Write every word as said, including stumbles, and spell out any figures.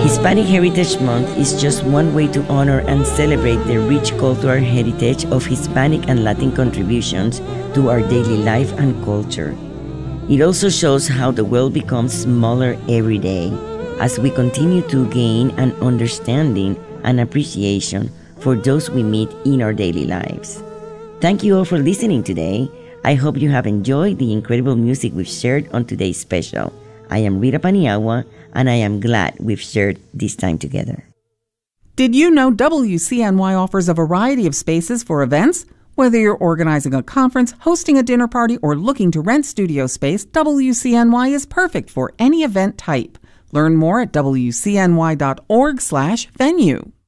Hispanic Heritage Month is just one way to honor and celebrate the rich cultural heritage of Hispanic and Latin contributions to our daily life and culture. It also shows how the world becomes smaller every day as we continue to gain an understanding and appreciation for those we meet in our daily lives. Thank you all for listening today. I hope you have enjoyed the incredible music we've shared on today's special. I am Rita Paniagua, and I am glad we've shared this time together. Did you know W C N Y offers a variety of spaces for events? Whether you're organizing a conference, hosting a dinner party, or looking to rent studio space, W C N Y is perfect for any event type. Learn more at W C N Y dot org slash venue.